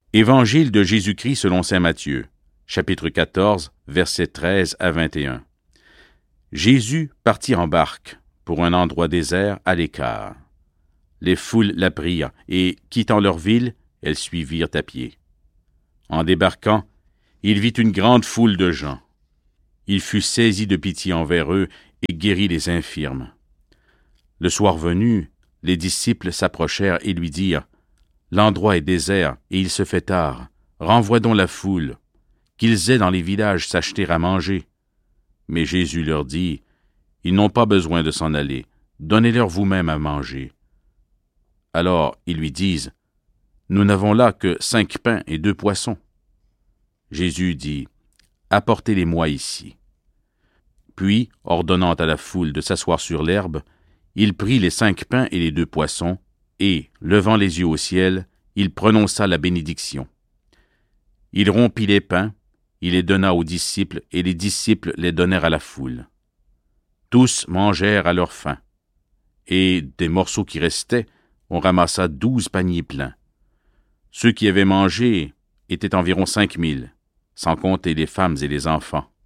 Évangile de Jésus-Christ selon saint Matthieu, chapitre 14, versets 13 à 21. Jésus partit en barque pour un endroit désert à l'écart. Les foules la prirent et, quittant leur ville, elles suivirent à pied. En débarquant, il vit une grande foule de gens. Il fut saisi de pitié envers eux et guérit les infirmes. Le soir venu, les disciples s'approchèrent et lui dirent: « L'endroit est désert et il se fait tard. Renvoie donc la foule, qu'ils aient dans les villages s'acheter à manger. » Mais Jésus leur dit: « Ils n'ont pas besoin de s'en aller. Donnez-leur vous-même à manger. » Alors ils lui disent: « Nous n'avons là que 5 pains et 2 poissons. » Jésus dit: « Apportez-les-moi ici. » Puis, ordonnant à la foule de s'asseoir sur l'herbe, il prit les 5 pains et les 2 poissons, et, levant les yeux au ciel, il prononça la bénédiction. Il rompit les pains, il les donna aux disciples, et les disciples les donnèrent à la foule. Tous mangèrent à leur faim, et des morceaux qui restaient, on ramassa 12 paniers pleins. Ceux qui avaient mangé étaient environ 5 000, sans compter les femmes et les enfants.